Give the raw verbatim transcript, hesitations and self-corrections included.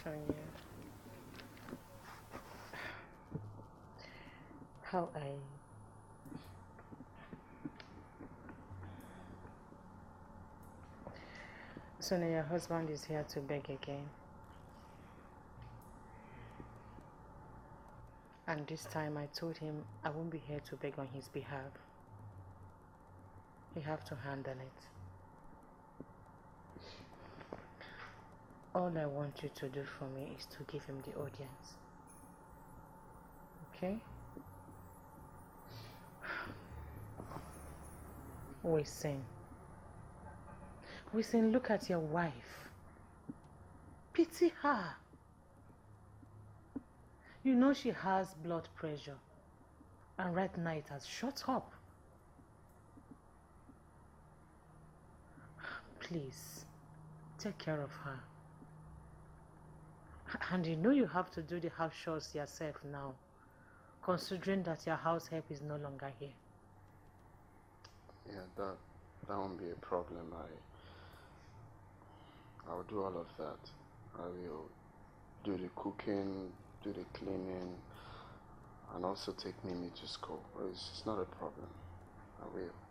Sonia, how are you? Sonia, your husband is here to beg again. And this time I told him I won't be here to beg on his behalf. You have to handle it. All I want you to do for me is to give him the audience. Okay? Wisin. Wisin, look at your wife. Pity her. You know she has blood pressure. And right now it has shot up. Please, take care of her. And you know you have to do the house chores yourself now, considering that your house help is no longer here. Yeah, that that won't be a problem. I I'll do all of that. I will do the cooking, do the cleaning, and also take Mimi to school. It's, it's not a problem. I will.